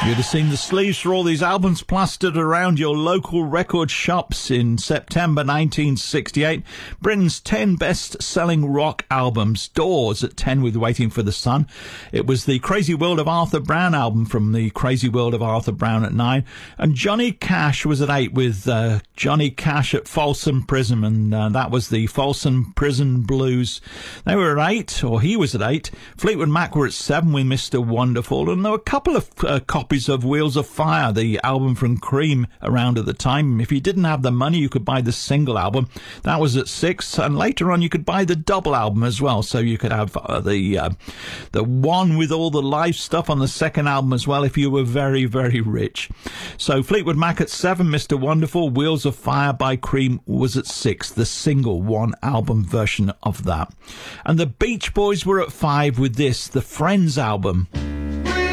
You'd have seen the sleeves for all these albums plastered around your local record shops in September 1968. Britain's 10 best-selling rock albums. Doors at 10 with Waiting for the Sun. It was the Crazy World of Arthur Brown album from the Crazy World of Arthur Brown at 9. And Johnny Cash was at 8 with Johnny Cash at Folsom Prison. And that was the Folsom Prison Blues. They were at 8, or he was at 8. Fleetwood Mac were at 7 with Mr. Wonderful. And there were a couple of copies of Wheels of Fire, the album from Cream, around at the time. If you didn't have the money, you could buy the single album. That was at 6, and later on you could buy the double album as well, so you could have the one with all the live stuff on the second album as well if you were very, very rich. So Fleetwood Mac at 7, Mr. Wonderful. Wheels of Fire by Cream was at 6, the single one album version of that. And the Beach Boys were at 5 with this, the Friends album.